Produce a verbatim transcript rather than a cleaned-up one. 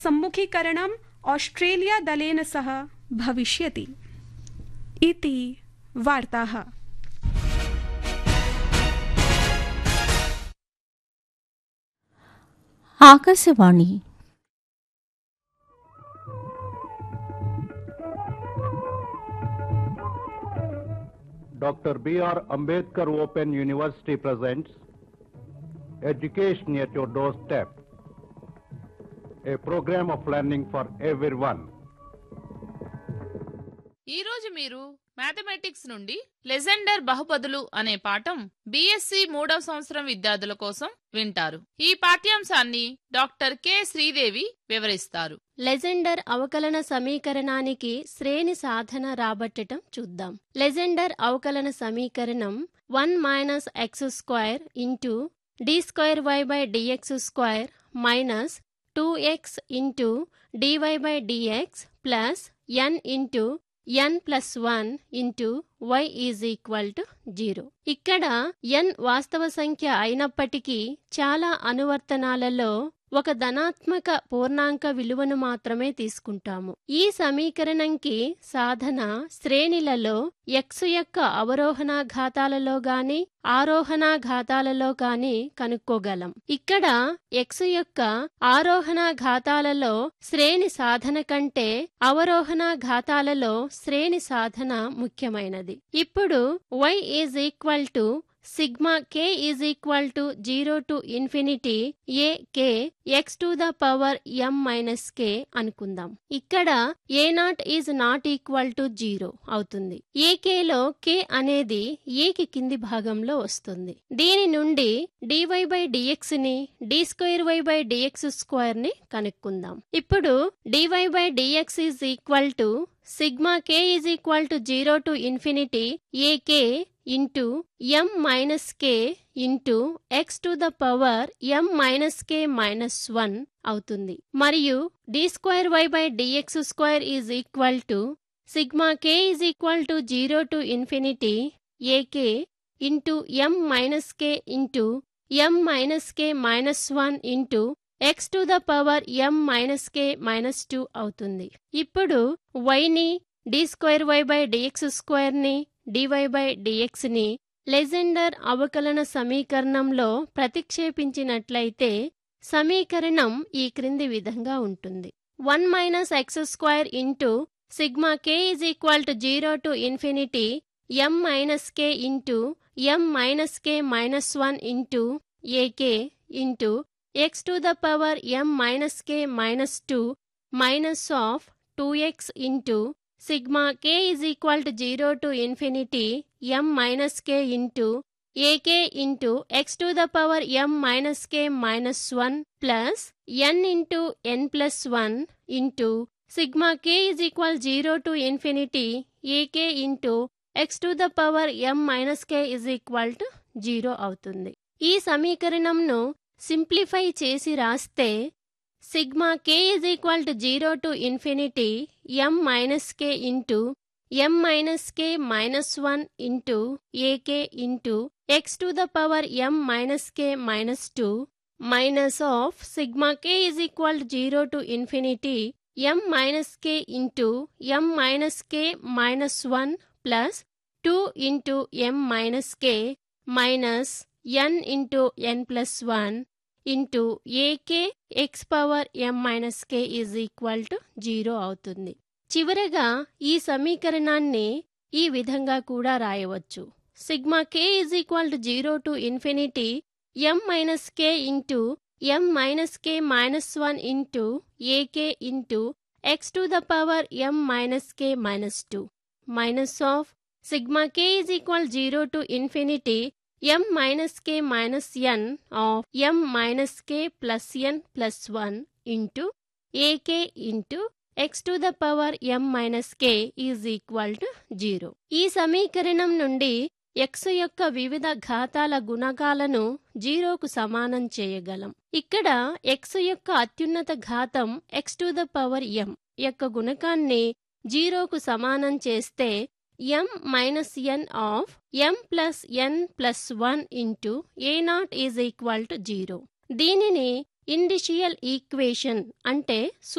सम्मुखीकरणम् ऑस्ट्रेलियादलेन सह भविष्यति इति वार्ताः। Akashvani Doctor B R Ambedkar Open University presents Education at Your Doorstep, a program of learning for everyone. ఈరోజు మీరు మ్యాథమెటిక్స్ నుండి లెజెండర్ బహుపదులు అనే పాఠం బీఎస్సీ మూడవ సంవత్సరం విద్యార్థుల కోసం వింటారు. ఈ పాఠ్యాంశాన్ని డాక్టర్ కె శ్రీదేవి వివరిస్తారు. లెజెండర్ అవకలన సమీకరణానికి శ్రేణి సాధన రాబట్టటం చూద్దాం. లెజెండర్ అవకలన సమీకరణం one minus X square into D square y by dx square minus two X into DY by dx plus N into N plus one into why is equal to zero. ఇక్కడ ఎన్ వాస్తవ సంఖ్య అయినప్పటికీ చాలా అనువర్తనాలలో ఒక ధనాత్మక పూర్ణాంక విలువను మాత్రమే తీసుకుంటాము. ఈ సమీకరణంకి సాధన శ్రేణిలలో ఎక్స్ యొక్క అవరోహణ ఘాతాలలో గాని ఆరోహణ ఘాతాలలో గాని కనుక్కోగలం. ఇక్కడ ఎక్స్ యొక్క ఆరోహణ ఘాతాలలో శ్రేణి సాధన కంటే అవరోహణ ఘాతాలలో శ్రేణి సాధన ముఖ్యమైనది. ఇప్పుడు y is equal to sigma k is equal to zero to infinity A K X to the power M minus కే అనుకుందాం. ఇక్కడ ఏ not is not equal to zero అవుతుంది. ఏ కేలో కే అనేది ఏకి కింది భాగంలో వస్తుంది. దీని నుండి డివై బై డిఎక్స్ ని D square y by dx square ని కనుక్కుందాం. ఇప్పుడు DY by dx is equal to sigma k is equal to zero to infinity A K into M minus K into X to the power M minus K minus one అవుతుంది. మరియు D square y by dx square is equal to sigma k is equal to zero to infinity AK into M minus K into M minus K minus one into X to the power M minus K minus two అవుతుంది. ఇప్పుడు వైని D square y by dx square ని DY by dx ని Legender అవకలన సమీకరణంలో ప్రతిక్షేపించినట్లయితే సమీకరణం ఈ క్రింది విధంగా ఉంటుంది. One minus X square into sigma k is equal to zero to infinity M minus K into M minus K minus one into AK into X to the power M minus K minus two minus of two X into sigma k is equal to zero to infinity M minus K into AK into X to the power M minus K minus one plus N into N plus one into sigma k is equal zero to infinity AK into X to the power M minus K is equal to zero అవుతుంది. ఈ సమీకరణంను simplify చేసి రాస్తే sigma k is equal to zero to infinity M minus K into M minus K minus one into AK into X to the power M minus K minus two minus of sigma k is equal to zero to infinity M minus K into M minus K minus one plus two into M minus K minus N into N plus one into AK X power M minus K is equal to zero అవుతుంది. చివరగా ఈ సమీకరణాన్ని ఈ విధంగా కూడా రాయవచ్చు. Sigma k is equal to zero to infinity M minus K into M minus K minus one into AK into X to the power M minus K minus two minus of sigma k is equal zero to infinity m minus k minus n of m minus k plus n plus one into ak into x to the power m minus k is equal to zero. ఈ సమీకరణం నుండి x యొక్క వివిధ ఘాతాల గుణకాలను జీరోకు సమానం చేయగలం. ఇక్కడ x యొక్క అత్యున్నత ఘాతం x to the power m యొక్క గుణకాన్ని జీరోకు సమానం చేస్తే m minus n of m plus n plus one into a naught is equal to zero. దీనిని ఇండిషియల్ ఈక్వేషన్ అంటే